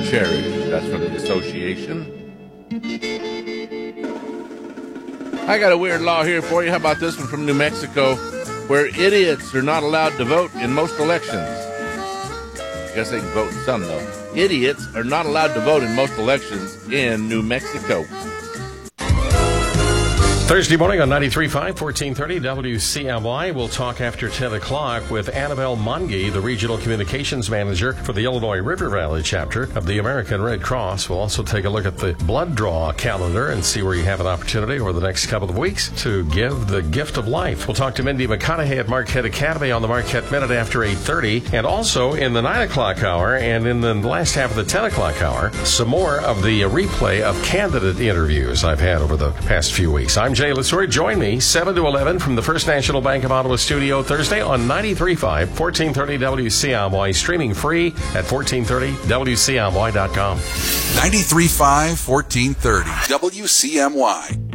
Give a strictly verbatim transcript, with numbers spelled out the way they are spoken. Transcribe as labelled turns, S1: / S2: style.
S1: cherish. That's from the association. I got a weird law here for you. How about this one from New Mexico, where idiots are not allowed to vote in most elections? I guess they can vote in some, though. Idiots are not allowed to vote in most elections in New Mexico.
S2: Thursday morning on ninety-three point five, fourteen thirty W C M Y. We'll talk after ten o'clock with Annabelle Mungy, the Regional Communications Manager for the Illinois River Valley chapter of the American Red Cross. We'll also take a look at the blood draw calendar and see where you have an opportunity over the next couple of weeks to give the gift of life. We'll talk to Mindy McConaughey at Marquette Academy on the Marquette Minute after eight thirty. And also in the nine o'clock hour and in the last half of the ten o'clock hour, some more of the replay of candidate interviews I've had over the past few weeks. I'm Jay Lesur. Join me seven to eleven from the First National Bank of Ottawa studio Thursday on ninety-three point five, fourteen thirty W C M Y, streaming free at fourteen thirty W C M Y dot com.
S3: ninety-three point five, fourteen thirty W C M Y.